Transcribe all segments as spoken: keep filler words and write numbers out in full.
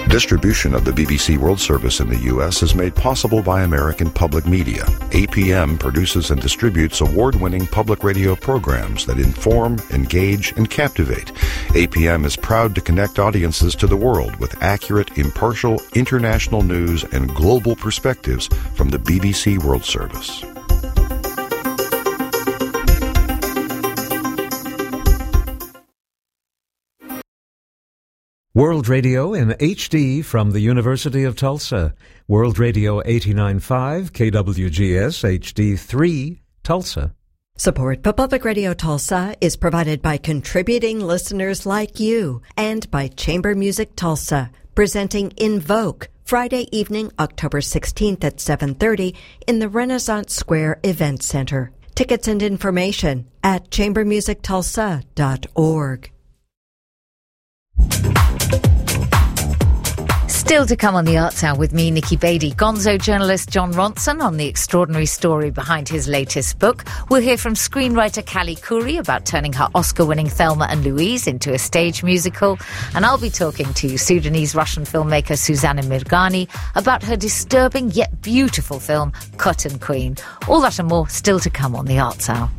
Distribution of the B B C World Service in the U S is made possible by American Public Media. A P M produces and distributes award-winning public radio programs that inform, engage, and captivate. A P M is proud to connect audiences to the world with accurate, impartial, international news and global perspectives from the B B C World Service. World Radio in H D from the University of Tulsa. World Radio eighty-nine point five, K W G S H D three, Tulsa. Support for Public Radio Tulsa is provided by contributing listeners like you and by Chamber Music Tulsa, presenting Invoke Friday evening, October sixteenth at seven thirty in the Renaissance Square Event Center. Tickets and information at chamber music tulsa dot org. Still to come on the Arts Hour with me, Nikki Beattie. Gonzo journalist Jon Ronson on the extraordinary story behind his latest book. We'll hear from screenwriter Callie Khouri about turning her Oscar-winning Thelma and Louise into a stage musical. And I'll be talking to Sudanese-Russian filmmaker Suzanna Mirghani about her disturbing yet beautiful film, Cotton Queen. All that and more still to come on the Arts Hour.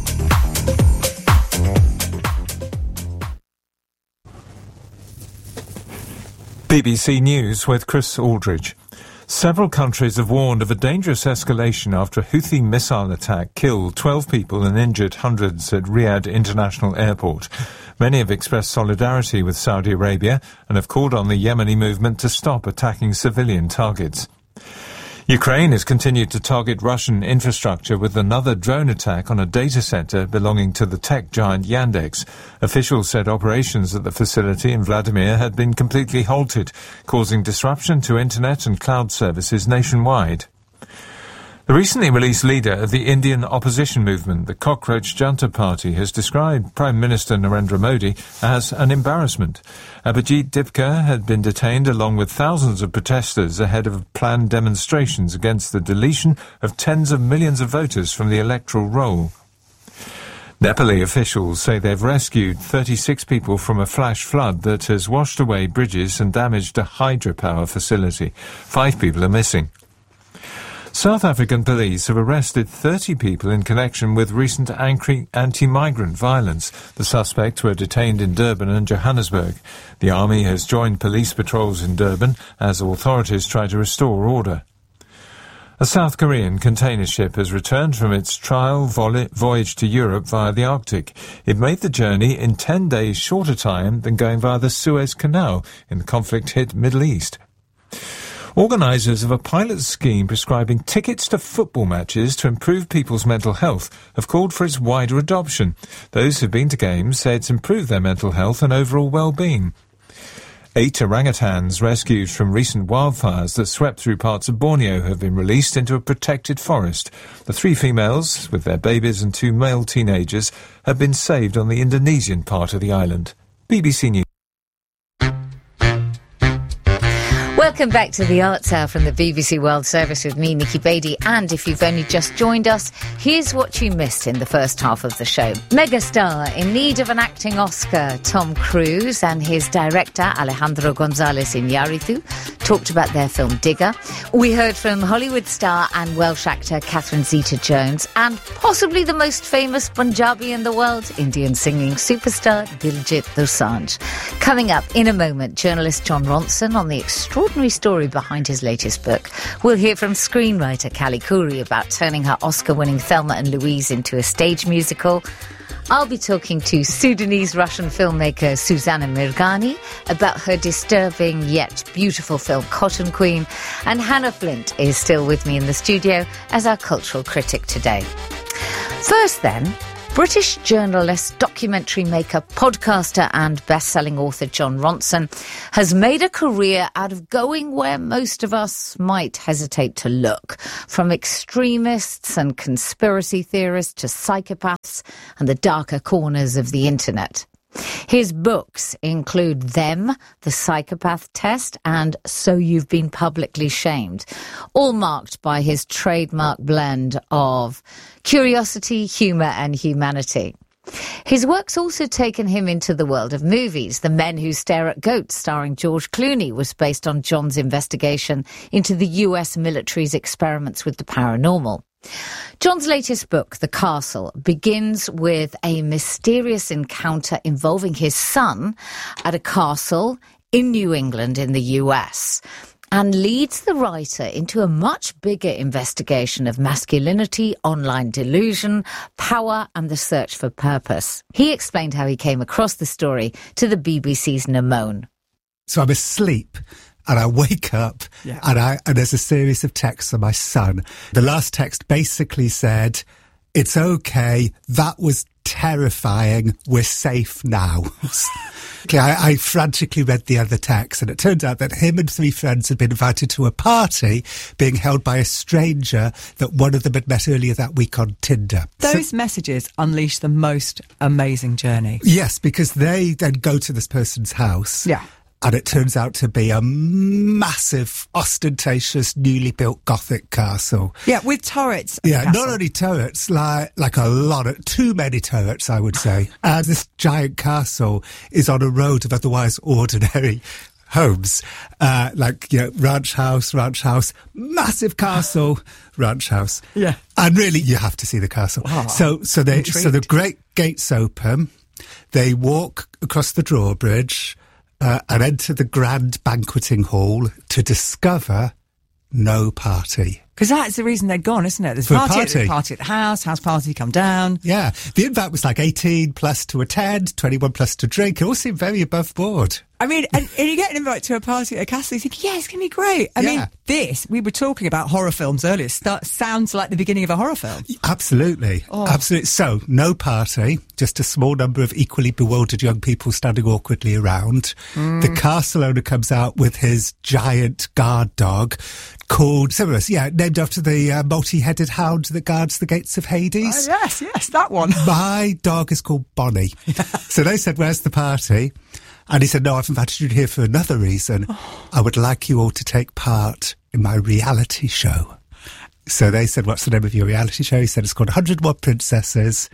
B B C News with Chris Aldridge. Several countries have warned of a dangerous escalation after a Houthi missile attack killed twelve people and injured hundreds at Riyadh International Airport. Many have expressed solidarity with Saudi Arabia and have called on the Yemeni movement to stop attacking civilian targets. Ukraine has continued to target Russian infrastructure with another drone attack on a data center belonging to the tech giant Yandex. Officials said operations at the facility in Vladimir had been completely halted, causing disruption to internet and cloud services nationwide. The recently released leader of the Indian opposition movement, the Cockroach Junta Party, has described Prime Minister Narendra Modi as an embarrassment. Abhijit Dipka had been detained along with thousands of protesters ahead of planned demonstrations against the deletion of tens of millions of voters from the electoral roll. Nepali officials say they've rescued thirty-six people from a flash flood that has washed away bridges and damaged a hydropower facility. Five people are missing. South African police have arrested thirty people in connection with recent anti-migrant violence. The suspects were detained in Durban and Johannesburg. The army has joined police patrols in Durban as authorities try to restore order. A South Korean container ship has returned from its trial vo- voyage to Europe via the Arctic. It made the journey in ten days shorter time than going via the Suez Canal in the conflict-hit Middle East. Organisers of a pilot scheme prescribing tickets to football matches to improve people's mental health have called for its wider adoption. Those who've been to games say it's improved their mental health and overall well-being. Eight orangutans rescued from recent wildfires that swept through parts of Borneo have been released into a protected forest. The three females, with their babies and two male teenagers, have been saved on the Indonesian part of the island. B B C News. Welcome back to the Arts Hour from the B B C World Service with me, Nikki Beattie. And if you've only just joined us, here's what you missed in the first half of the show. Megastar in need of an acting Oscar, Tom Cruise and his director, Alejandro González Iñárritu, talked about their film Digger. We heard from Hollywood star and Welsh actor Catherine Zeta-Jones and possibly the most famous Punjabi in the world, Indian singing superstar Diljit Dosanjh. Coming up in a moment, journalist Jon Ronson on the extraordinary story behind his latest book. We'll hear from screenwriter Callie Khouri about turning her Oscar-winning Thelma and Louise into a stage musical. I'll be talking to Sudanese-Russian filmmaker Suzanna Mirghani about her disturbing yet beautiful film Cotton Queen. And Hannah Flint is still with me in the studio as our cultural critic today. First then, British journalist, documentary maker, podcaster and best-selling author Jon Ronson has made a career out of going where most of us might hesitate to look, from extremists and conspiracy theorists to psychopaths and the darker corners of the internet. His books include Them, The Psychopath Test, and So You've Been Publicly Shamed, all marked by his trademark blend of curiosity, humour and humanity. His work's also taken him into the world of movies. The Men Who Stare at Goats, starring George Clooney, was based on John's investigation into the U S military's experiments with the paranormal. John's latest book, The Castle, begins with a mysterious encounter involving his son at a castle in New England in the U S, and leads the writer into a much bigger investigation of masculinity, online delusion, power and the search for purpose. He explained how he came across the story to the B B C's Namone. So I'm asleep and I wake up yeah. and, I, and there's a series of texts from my son. The last text basically said, "It's okay, that was terrifying, we're safe now." Okay, I, I frantically read the other text, and it turned out that him and three friends had been invited to a party being held by a stranger that one of them had met earlier that week on Tinder. Those so, messages unleash the most amazing journey. Yes, because they then go to this person's house. Yeah. And it turns out to be a massive, ostentatious, newly built Gothic castle. Yeah, with turrets. Yeah, not only turrets, like like a lot of, too many turrets, I would say. And this giant castle is on a road of otherwise ordinary homes, uh, like, you know, ranch house, ranch house, massive castle, ranch house. Yeah. And really, you have to see the castle. Wow. So, so they, Intrigued. so the great gates open. They walk across the drawbridge. Uh, and enter the grand banqueting hall to discover no party. Because that's the reason they'd gone, isn't it? There's For a party, party. At, party at the house, house party, come down. Yeah. The invite was like eighteen plus to attend, twenty-one plus to drink. It all seemed very above board. I mean, and, and you get an invite to a party at a castle, you think, yeah, it's going to be great. I Yeah. mean, this, we were talking about horror films earlier, start, sounds like the beginning of a horror film. Absolutely. Oh. Absolutely. So, no party, just a small number of equally bewildered young people standing awkwardly around. Mm. The castle owner comes out with his giant guard dog called Cerberus, yeah, named after the uh, multi-headed hound that guards the gates of Hades. Oh, yes, yes, that one. My dog is called Bonnie. So they said, "Where's the party?" And he said, "No, I've invited you here for another reason. Oh. I would like you all to take part in my reality show." So they said, "What's the name of your reality show?" He said, "It's called one hundred one Princesses."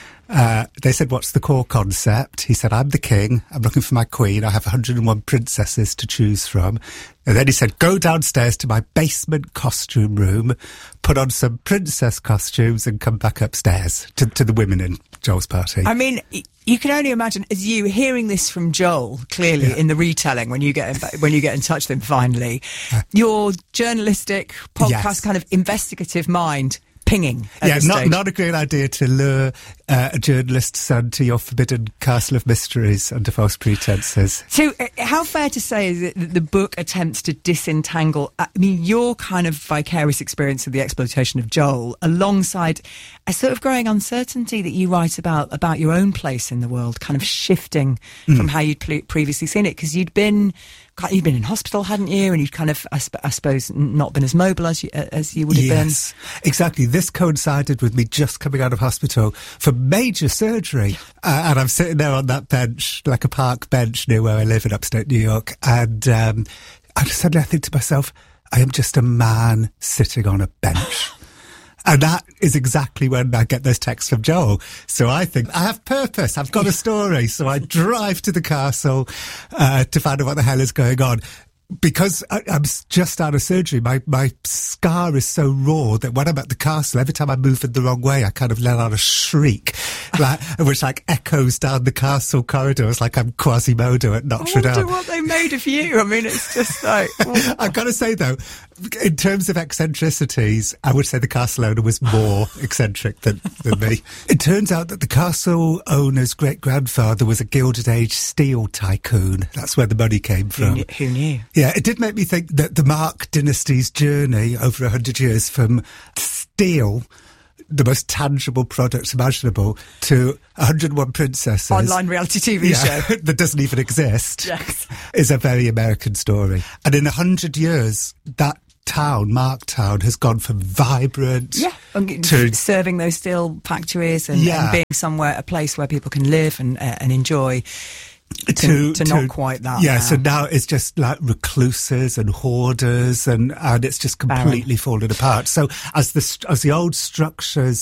Uh, they said, "What's the core concept?" He said, "I'm the king. I'm looking for my queen. I have one hundred one princesses to choose from." And then he said, "Go downstairs to my basement costume room, put on some princess costumes and come back upstairs to, to the women in Joel's party." I mean, you can only imagine, as you hearing this from Joel, clearly, yeah. in the retelling, when you get in, when you get in touch with him finally, uh, your journalistic podcast yes. kind of investigative mind pinging at yeah, this not stage. not a great idea to lure uh, a journalist's son to your forbidden castle of mysteries under false pretences. So, uh, how fair to say is it that the book attempts to disentangle, I mean, your kind of vicarious experience of the exploitation of Joel, alongside a sort of growing uncertainty that you write about about your own place in the world, kind of shifting mm. from how you'd pre- previously seen it, because you'd been. You'd been in hospital, hadn't you? And you'd kind of, I, sp- I suppose, not been as mobile as you, as you would have been. Yes, exactly. This coincided with me just coming out of hospital for major surgery. Uh, and I'm sitting there on that bench, like a park bench near where I live in upstate New York. And um, I suddenly I think to myself, I am just a man sitting on a bench. And that is exactly when I get those texts from Joel. So I think I have purpose. I've got a story. So I drive to the castle uh, to find out what the hell is going on. Because I, I'm just out of surgery, my, my scar is so raw that when I'm at the castle, every time I move in the wrong way, I kind of let out a shriek, like, which like echoes down the castle corridors like I'm Quasimodo at Notre Dame. I wonder what they made of you. I mean, it's just like... I've got to say, though, in terms of eccentricities, I would say the castle owner was more eccentric than, than me. It turns out that the castle owner's great-grandfather was a Gilded Age steel tycoon. That's where the money came from. Who knew? Who knew? Yeah, it did make me think that the Mark dynasty's journey over a hundred years from steel, the most tangible product imaginable, to one hundred one Princesses. Online reality T V yeah, show. that doesn't even exist. Yes. Is a very American story. And in a hundred years, that town, Marktown, has gone from vibrant yeah, to serving those steel factories and, yeah. and being somewhere, a place where people can live and, uh, and enjoy. To, To, to, to not quite that. Yeah, now. so now it's just like recluses and hoarders, and, and it's just completely Barren. fallen apart. So as the as the old structures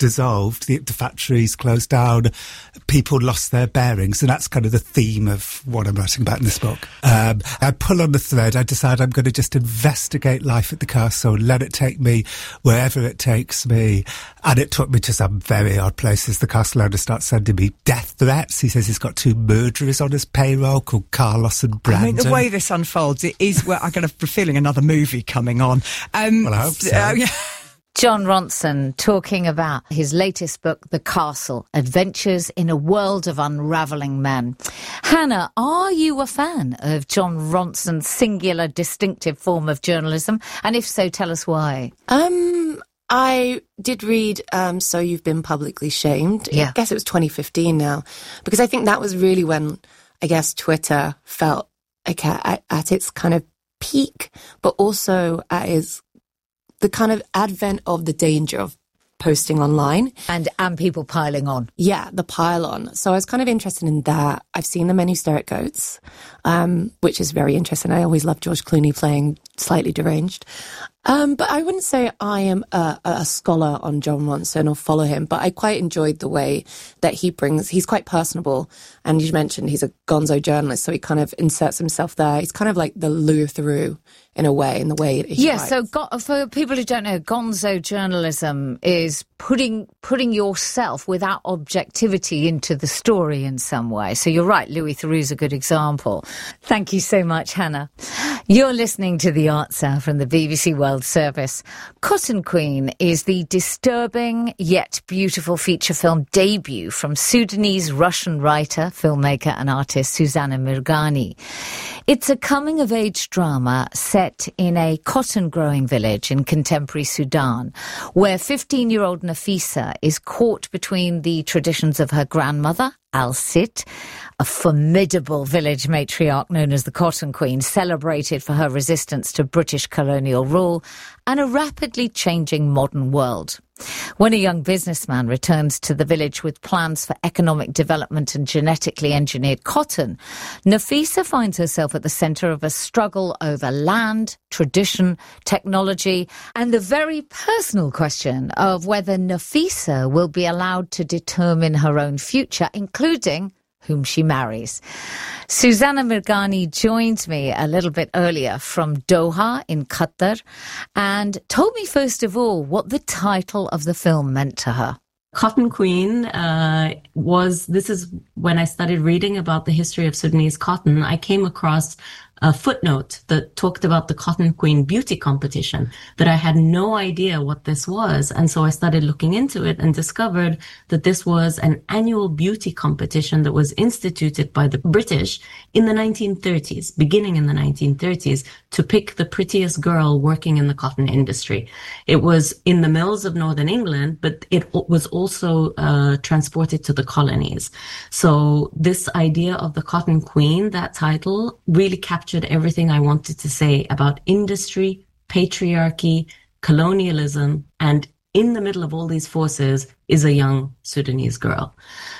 dissolved, the, the factories closed down, people lost their bearings, and that's kind of the theme of what I'm writing about in this book. Um, I pull on the thread, I decide I'm going to just investigate life at the castle, let it take me wherever it takes me, and it took me to some very odd places. The castle owner starts sending me death threats. He says he's got two murderers on his payroll called Carlos and Brandon. I mean, the way this unfolds, it is where I got a feeling another movie coming on. Um, well, I hope so. Uh, yeah. Jon Ronson talking about his latest book, The Castle, Adventures in a World of Unravelling Men. Hannah, are you a fan of Jon Ronson's singular, distinctive form of journalism? And if so, tell us why. Um, I did read um, So You've Been Publicly Shamed. Yeah. I guess it was twenty fifteen now. Because I think that was really when, I guess, Twitter felt like at, at its kind of peak, but also at its the kind of advent of the danger of posting online. And and people piling on. Yeah, the pile on. So I was kind of interested in that. I've seen The Men Who Stare at Goats, um, which is very interesting. I always love George Clooney playing slightly deranged. Um, but I wouldn't say I am a, a scholar on Jon Ronson or follow him, but I quite enjoyed the way that he brings, he's quite personable. And you mentioned he's a gonzo journalist, so he kind of inserts himself there. He's kind of like the Louis Theroux in a way, in the way he Yeah, writes. so go- for people who don't know, gonzo journalism is putting putting yourself without objectivity into the story in some way. So you're right, Louis Theroux's a good example. Thank you so much, Hannah. You're listening to The Arts Hour from the B B C World Service. Cotton Queen is the disturbing yet beautiful feature film debut from Sudanese-Russian writer, filmmaker and artist Susana Mirghani. It's a coming-of-age drama set in a cotton-growing village in contemporary Sudan, where fifteen-year-old Nafisa is caught between the traditions of her grandmother, Al-Sit, a formidable village matriarch known as the Cotton Queen, celebrated for her resistance to British colonial rule, and a rapidly changing modern world. When a young businessman returns to the village with plans for economic development and genetically engineered cotton, Nafisa finds herself at the centre of a struggle over land, tradition, technology, and the very personal question of whether Nafisa will be allowed to determine her own future, including whom she marries. Susana Mirghani joined me a little bit earlier from Doha in Qatar and told me first of all what the title of the film meant to her. Cotton Queen uh, was, this is when I started reading about the history of Sudanese cotton, I came across a footnote that talked about the Cotton Queen beauty competition, that I had no idea what this was. And so I started looking into it and discovered that this was an annual beauty competition that was instituted by the British in the nineteen thirties, beginning in the nineteen thirties, to pick the prettiest girl working in the cotton industry. It was in the mills of Northern England, but it was also uh, transported to the colonies. So this idea of the Cotton Queen, that title, really captured everything I wanted to say about industry, patriarchy, colonialism, and in the middle of all these forces is a young Sudanese girl.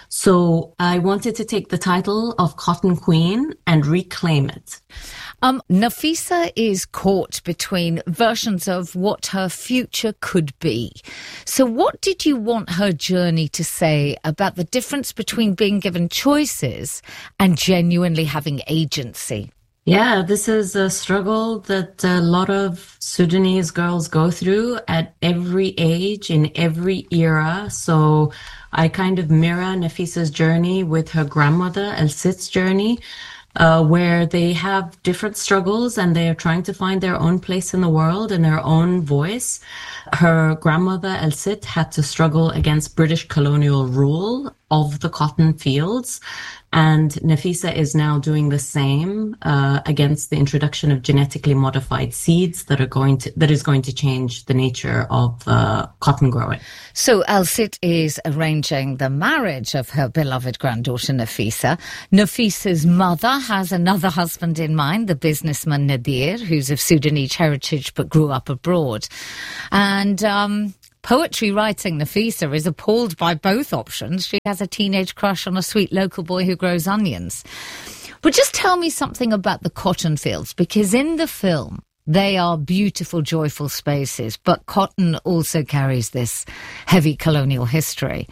So I wanted to take the title of Cotton Queen and reclaim it. Um, Nafisa is caught between versions of what her future could be. So what did you want her journey to say about the difference between being given choices and genuinely having agency? Yeah, this is a struggle that a lot of Sudanese girls go through at every age, in every era. So I kind of mirror Nafisa's journey with her grandmother, Al-Sit's journey, uh, where they have different struggles and they are trying to find their own place in the world and their own voice. Her grandmother, Al-Sit, had to struggle against British colonial rule of the cotton fields. And Nafisa is now doing the same uh, against the introduction of genetically modified seeds that are going to that is going to change the nature of uh, cotton growing. So Al-Sit is arranging the marriage of her beloved granddaughter Nafisa. Nafisa's mother has another husband in mind, the businessman Nadir, who's of Sudanese heritage but grew up abroad. And um poetry writing Nafisa is appalled by both options. She has a teenage crush on a sweet local boy who grows onions. But just tell me something about the cotton fields, because in the film, They are beautiful, joyful spaces, but cotton also carries this heavy colonial history.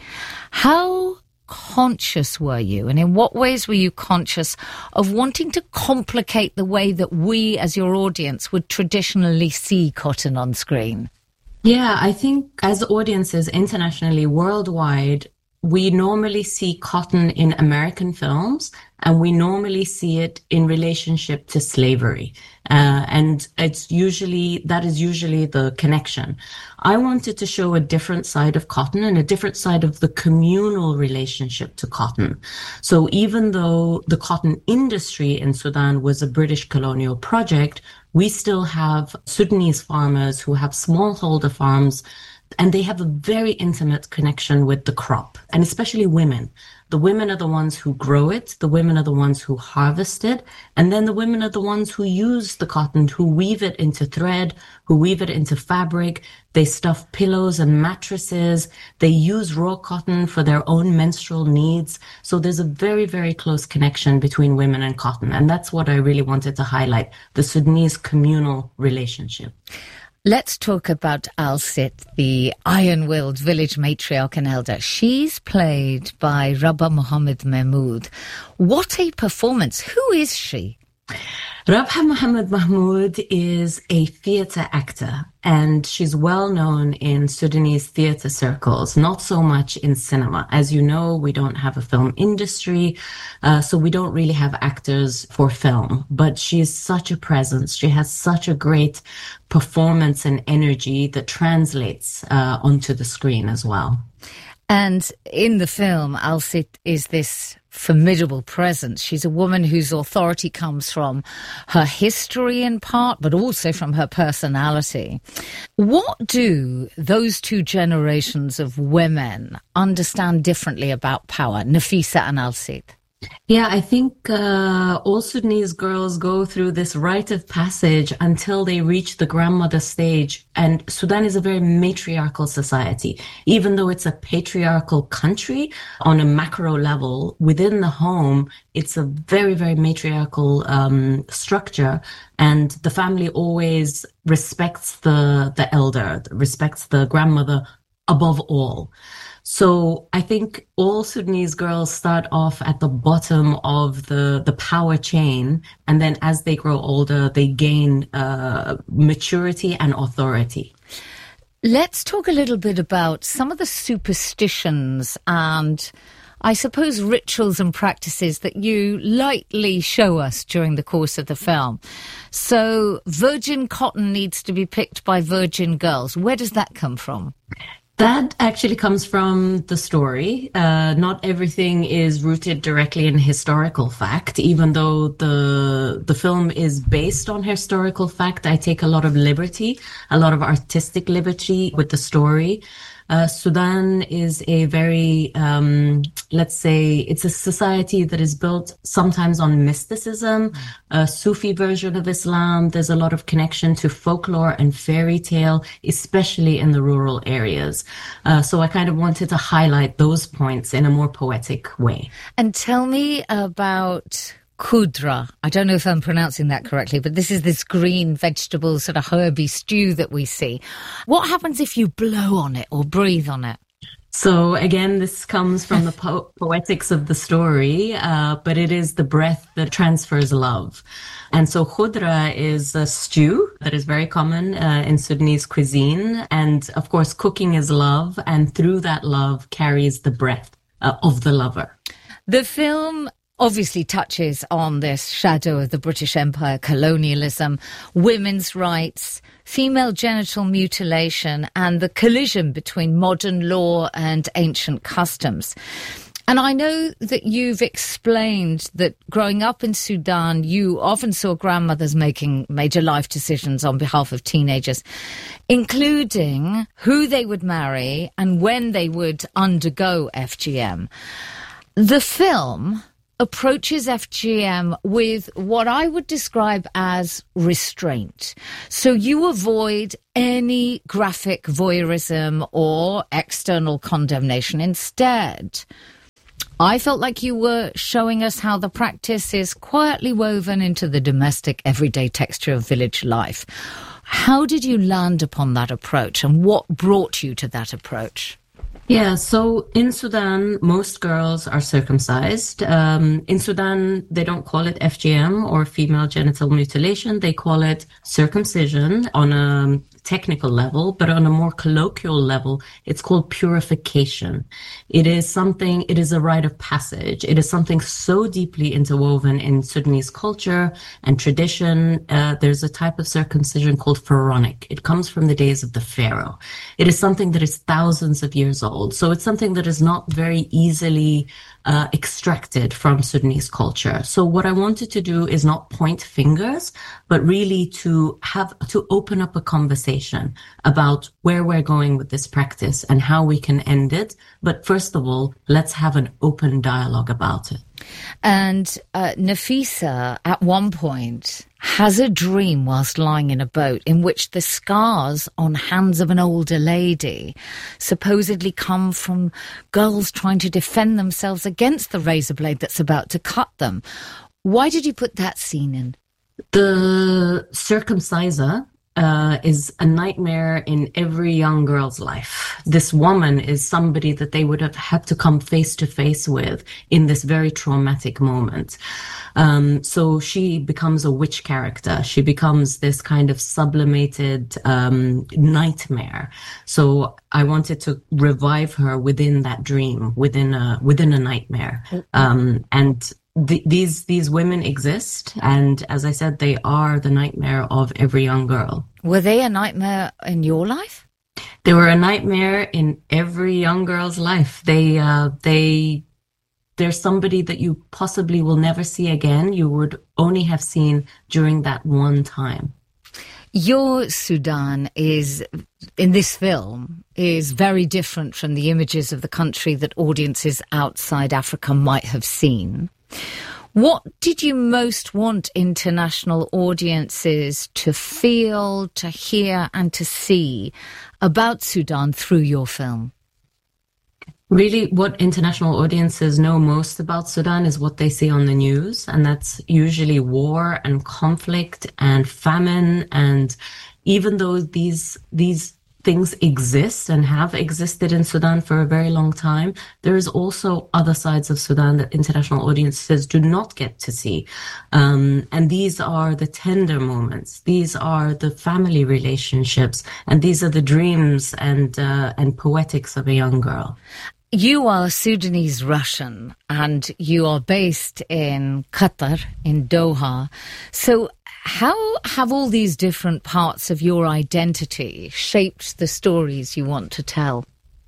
How conscious were you, and in what ways were you conscious of wanting to complicate the way that we, as your audience, would traditionally see cotton on screen? Yeah, I think as audiences internationally, worldwide, we normally see cotton in American films, and we normally see it in relationship to slavery. Uh, and it's usually, that is usually the connection. I wanted to show a different side of cotton and a different side of the communal relationship to cotton. So even though the cotton industry in Sudan was a British colonial project, we still have Sudanese farmers who have smallholder farms, and they have a very intimate connection with the crop, and especially women. The women are the ones who grow it, the women are the ones who harvest it, and then the women are the ones who use the cotton, who weave it into thread, who weave it into fabric. They stuff pillows and mattresses. They use raw cotton for their own menstrual needs. So there's a very, very close connection between women and cotton, and that's what I really wanted to highlight, the Sudanese communal relationship. Let's talk about Al-Sit, the iron-willed village matriarch and elder. She's played by Rabah Mohammed Mahmoud. What a performance. Who is she? Rabah Mohammed Mahmoud is a theatre actor, and she's well known in Sudanese theatre circles, not so much in cinema. As you know, we don't have a film industry, uh, so we don't really have actors for film, but she is such a presence. She has such a great performance and energy that translates uh, onto the screen as well. And in the film, Al-Sit is this formidable presence. She's a woman whose authority comes from her history in part, but also from her personality. What do those two generations of women understand differently about power, Nafisa and Al-Sit? Yeah, I think uh, all Sudanese girls go through this rite of passage until they reach the grandmother stage. And Sudan is a very matriarchal society. Even though it's a patriarchal country on a macro level, within the home, it's a very, very matriarchal um, structure. And the family always respects the, the elder, respects the grandmother above all. So I think all Sudanese girls start off at the bottom of the, the power chain, and then as they grow older, they gain uh, maturity and authority. Let's talk a little bit about some of the superstitions and, I suppose, rituals and practices that you lightly show us during the course of the film. So virgin cotton needs to be picked by virgin girls. Where does that come from? That actually comes from the story. Uh, not everything is rooted directly in historical fact. Even though the the film is based on historical fact, I take a lot of liberty, a lot of artistic liberty with the story. Uh, Sudan is a very, um, let's say, it's a society that is built sometimes on mysticism, a Sufi version of Islam. There's a lot of connection to folklore and fairy tale, especially in the rural areas. Uh, so I kind of wanted to highlight those points in a more poetic way. And tell me about Khudra. I don't know if I'm pronouncing that correctly, but this is this green vegetable sort of herby stew that we see. What happens if you blow on it or breathe on it? So again, this comes from the po- poetics of the story, uh, but it is the breath that transfers love. And so khudra is a stew that is very common uh, in Sudanese cuisine. And of course, cooking is love, and through that love carries the breath uh, of the lover. The film obviously touches on this shadow of the British Empire, colonialism, women's rights, female genital mutilation, and the collision between modern law and ancient customs. And I know that you've explained that growing up in Sudan, you often saw grandmothers making major life decisions on behalf of teenagers, including who they would marry and when they would undergo F G M. The film approaches F G M with what I would describe as restraint. So you avoid any graphic voyeurism or external condemnation. Instead, I felt like you were showing us how the practice is quietly woven into the domestic, everyday texture of village life. How did you land upon that approach, and what brought you to that approach? Yeah, so in Sudan, most girls are circumcised. Um, in Sudan, they don't call it F G M or female genital mutilation. They call it circumcision on a technical level, but on a more colloquial level, it's called purification. It is something, it is a rite of passage. It is something so deeply interwoven in Sudanese culture and tradition. Uh, there's a type of circumcision called pharaonic. It comes from the days of the pharaoh. It is something that is thousands of years old. So it's something that is not very easily uh, extracted from Sudanese culture. So what I wanted to do is not point fingers, but really to have, to open up a conversation about where we're going with this practice and how we can end it. But first of all, let's have an open dialogue about it. And uh, Nafisa, at one point, has a dream whilst lying in a boat in which the scars on hands of an older lady supposedly come from girls trying to defend themselves against the razor blade that's about to cut them. Why did you put that scene in? The circumciser uh, is a nightmare in every young girl's life. This woman is somebody that they would have had to come face to face with in this very traumatic moment. Um, so she becomes a witch character. She becomes this kind of sublimated um, nightmare. So I wanted to revive her within that dream, within a within a nightmare, um, and. The, these these women exist, and as I said, they are the nightmare of every young girl. Were they a nightmare in your life? They were a nightmare in every young girl's life. They uh, they they're somebody that you possibly will never see again. You would only have seen during that one time. Your Sudan is, in this film, is very different from the images of the country that audiences outside Africa might have seen. What did you most want international audiences to feel, to hear, and to see about Sudan through your film? Really, what international audiences know most about Sudan is what they see on the news, and that's usually war and conflict and famine. And even though these these things exist and have existed in Sudan for a very long time, there is also other sides of Sudan that international audiences do not get to see. Um, and these are the tender moments. These are the family relationships. And these are the dreams and uh, and poetics of a young girl. You are Sudanese Russian and you are based in Qatar, in Doha. So how have all these different parts of your identity shaped the stories you want to tell?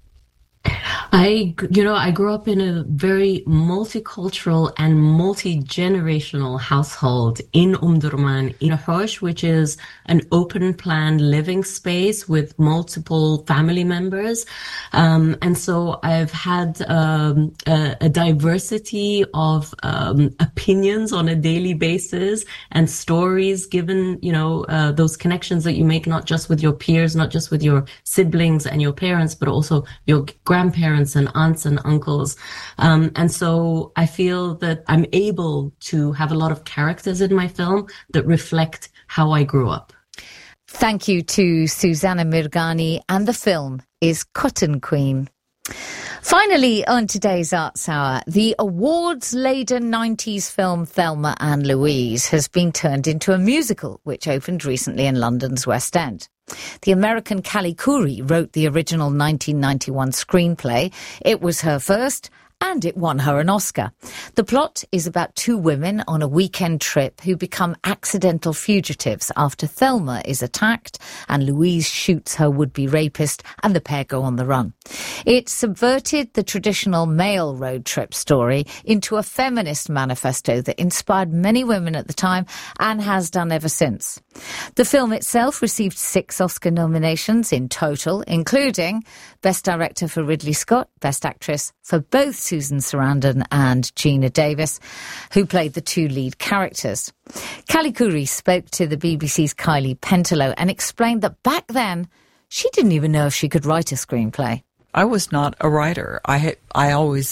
I, you know, I grew up in a very multicultural and multi-generational household in Omdurman, in Hosh, which is an open plan living space with multiple family members. Um, and so I've had um, a, a diversity of um, opinions on a daily basis and stories given, you know, uh, those connections that you make not just with your peers, not just with your siblings and your parents, but also your grandparents and aunts and uncles. Um, and so I feel that I'm able to have a lot of characters in my film that reflect how I grew up. Thank you to Susanna Mirghani, and the film is Cotton Queen. Finally, on today's Arts Hour, the awards-laden nineties film Thelma and Louise has been turned into a musical, which opened recently in London's West End. The American Callie Khouri wrote the original nineteen ninety-one screenplay. It was her first, and it won her an Oscar. The plot is about two women on a weekend trip who become accidental fugitives after Thelma is attacked and Louise shoots her would-be rapist, and the pair go on the run. It subverted the traditional male road trip story into a feminist manifesto that inspired many women at the time and has done ever since. The film itself received six Oscar nominations in total, including Best Director for Ridley Scott, Best Actress for both Susan Sarandon and Gina Davis, who played the two lead characters. Callie Khouri spoke to the B B C's Kylie Pentelow and explained that back then she didn't even know if she could write a screenplay. I was not a writer. I had, I always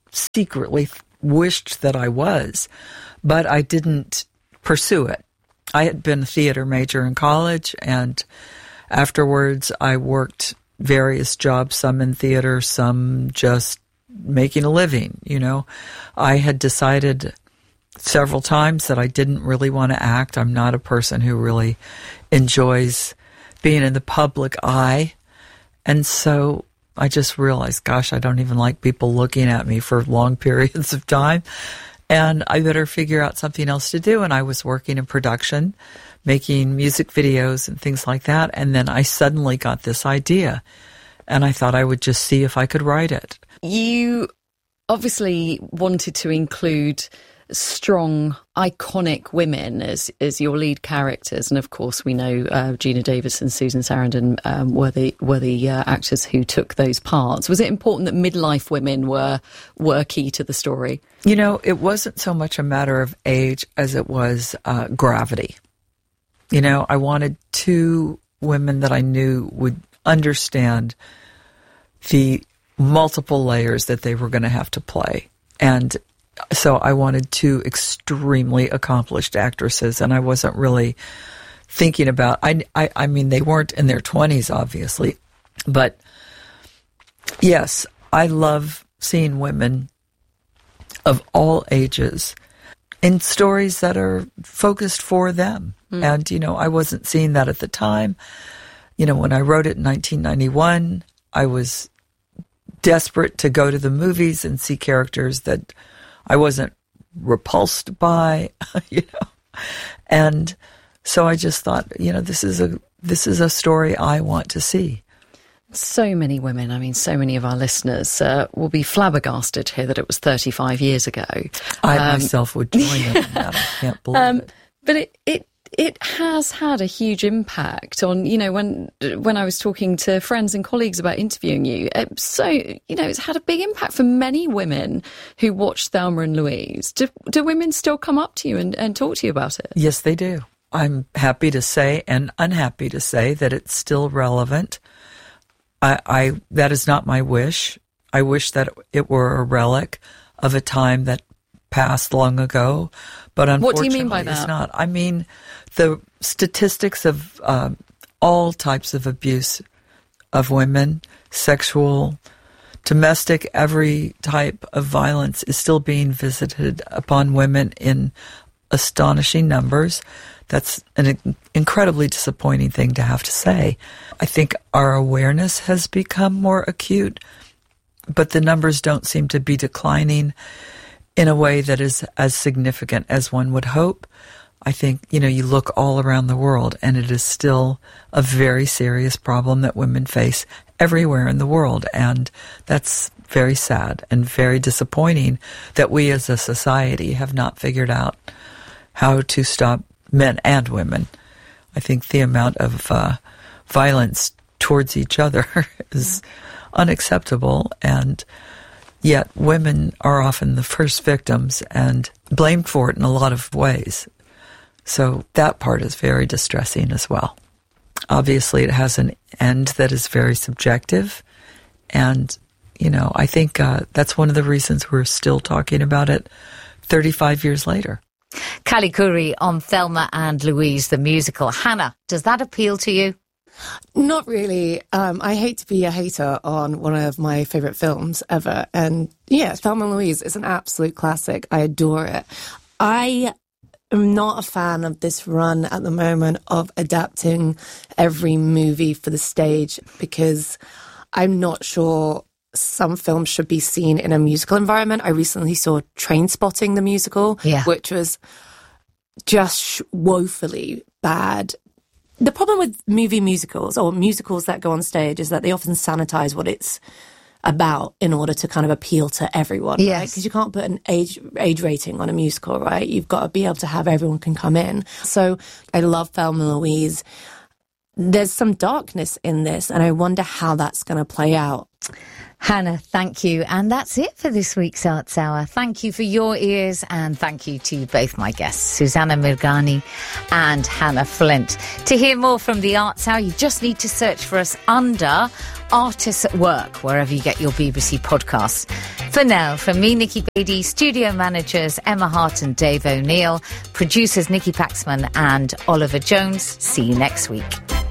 secretly wished that I was, but I didn't pursue it. I had been a theater major in college, and afterwards I worked various jobs, some in theater, some just making a living, you know. I had decided several times that I didn't really want to act. I'm not a person who really enjoys being in the public eye. And so I just realized, gosh, I don't even like people looking at me for long periods of time. And I better figure out something else to do. And I was working in production, making music videos and things like that. And then I suddenly got this idea. And I thought I would just see if I could write it. You obviously wanted to include strong, iconic women as as your lead characters, and of course we know uh, Gina Davis and Susan Sarandon um, were the were the uh, actors who took those parts. Was it important that midlife women were were key to the story? You know, it wasn't so much a matter of age as it was uh, gravity. You know, I wanted two women that I knew would understand the multiple layers that they were going to have to play, and so I wanted two extremely accomplished actresses, and I wasn't really thinking about, I, I, I mean, they weren't in their twenties, obviously, but yes, I love seeing women of all ages in stories that are focused for them. Mm. And, you know, I wasn't seeing that at the time. You know, when I wrote it in nineteen ninety-one, I was desperate to go to the movies and see characters that I wasn't repulsed by, you know. And so I just thought, you know, this is a this is a story I want to see. So many women, I mean, so many of our listeners uh, will be flabbergasted to hear that it was thirty-five years ago. I um, myself would join them in that. I can't believe um, it. But it, it it has had a huge impact on, you know, when when I was talking to friends and colleagues about interviewing you. It, so, you know, it's had a big impact for many women who watched Thelma and Louise. Do, do women still come up to you and, and talk to you about it? Yes, they do. I'm happy to say and unhappy to say that it's still relevant. I, I that is not my wish. I wish that it were a relic of a time that passed long ago, but unfortunately, what do you mean by that? It's not. I mean, the statistics of um, all types of abuse of women, sexual, domestic, every type of violence is still being visited upon women in astonishing numbers. That's an incredibly disappointing thing to have to say. I think our awareness has become more acute, but the numbers don't seem to be declining in a way that is as significant as one would hope. I think, you know, you look all around the world and it is still a very serious problem that women face everywhere in the world. And that's very sad and very disappointing that we as a society have not figured out how to stop men and women. I think the amount of uh, violence towards each other is unacceptable, and yet women are often the first victims and blamed for it in a lot of ways. So that part is very distressing as well. Obviously, it has an end that is very subjective, and, you know, I think uh, that's one of the reasons we're still talking about it thirty-five years later. Callie Khouri on Thelma and Louise, the musical. Hannah, does that appeal to you? Not really. Um, I hate to be a hater on one of my favourite films ever. And yeah, Thelma and Louise is an absolute classic. I adore it. I am not a fan of this run at the moment of adapting every movie for the stage, because I'm not sure some films should be seen in a musical environment. I recently saw Trainspotting, the musical, yeah. which was just woefully bad. The problem with movie musicals, or musicals that go on stage, is that they often sanitize what it's about in order to kind of appeal to everyone. Yes. Right? Because you can't put an age age rating on a musical, right? You've got to be able to have everyone can come in. So I love Thelma and Louise. There's some darkness in this, and I wonder how that's going to play out Hannah, thank you. And that's it for this week's Arts Hour. Thank you for your ears, and thank you to both my guests, Susanna Mirghani and Hannah Flint. To hear more from the Arts Hour, you just need to search for us under Artists at Work, wherever you get your B B C podcasts. For now, from me, Nikki Beattie, studio managers Emma Hart and Dave O'Neill, producers Nikki Paxman and Oliver Jones, see you next week.